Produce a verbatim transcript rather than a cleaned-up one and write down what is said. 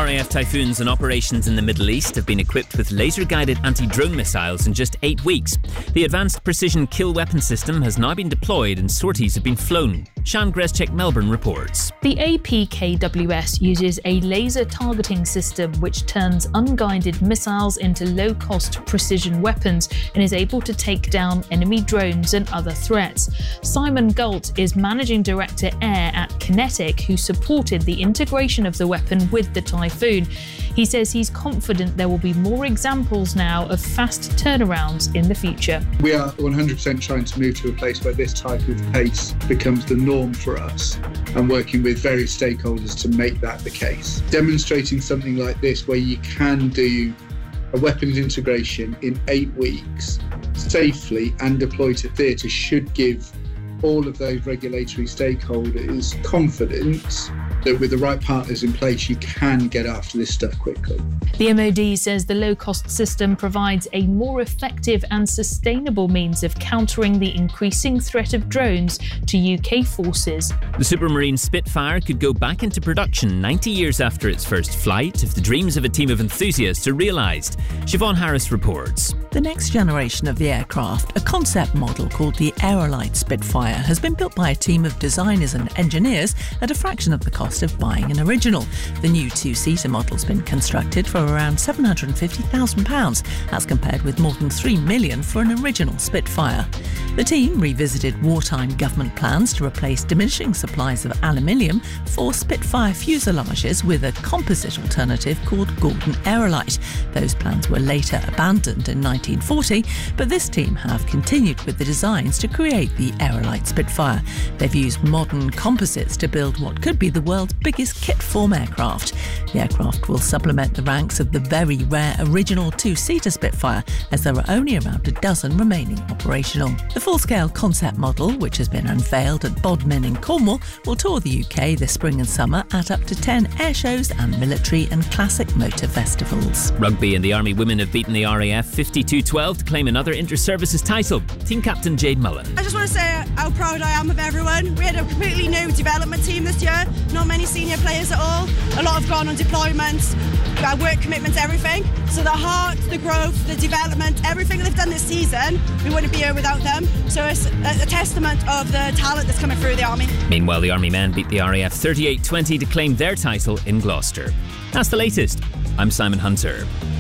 R A F Typhoons and operations in the Middle East have been equipped with laser-guided anti-drone missiles in just eight weeks. The Advanced Precision Kill Weapon System has now been deployed and sorties have been flown. Sian Greschek Melbourne reports. The A P K W S uses a laser targeting system which turns unguided missiles into low-cost precision weapons and is able to take down enemy drones and other threats. Simon Galt is Managing Director Air at Kinetic, who supported the integration of the weapon with the Typhoon. He says he's confident there will be more examples now of fast turnarounds in the future. We are one hundred percent trying to move to a place where this type of pace becomes the norm for us and working with various stakeholders to make that the case. Demonstrating something like this where you can do a weapons integration in eight weeks safely and deploy to theatre should give all of those regulatory stakeholders confidence that with the right partners in place, you can get after this stuff quickly. The M O D says the low-cost system provides a more effective and sustainable means of countering the increasing threat of drones to U K forces. The Supermarine Spitfire could go back into production ninety years after its first flight if the dreams of a team of enthusiasts are realised. Siobhan Harris reports. The next generation of the aircraft, a concept model called the Aerolite Spitfire, has been built by a team of designers and engineers at a fraction of the cost of buying an original. The new two-seater model's been constructed for around seven hundred fifty thousand pounds, as compared with more than three million pounds for an original Spitfire. The team revisited wartime government plans to replace diminishing supplies of aluminium for Spitfire fuselages with a composite alternative called Gordon Aerolite. Those plans were later abandoned in nineteen forty, but this team have continued with the designs to create the Aerolite Spitfire. They've used modern composites to build what could be the world's biggest kit-form aircraft. The aircraft will supplement the ranks of the very rare original two-seater Spitfire, as there are only around a dozen remaining operational. The full-scale concept model, which has been unveiled at Bodmin in Cornwall, will tour the U K this spring and summer at up to ten air shows and military and classic motor festivals. Rugby and the Army women have beaten the R A F fifty-two twelve to claim another inter-services title. Team captain Jade Mullen. I just want to say how proud I am of everyone. We had a completely new development team this year, not many senior players at all. A lot have gone on deployments, our work commitments, everything. So the heart, the growth, the development, everything they've done this season, we wouldn't be here without them. So it's a, a testament of the talent that's coming through the Army. Meanwhile, the Army men beat the R A F thirty-eight twenty to claim their title in Gloucester. That's the latest. I'm Simon Hunter.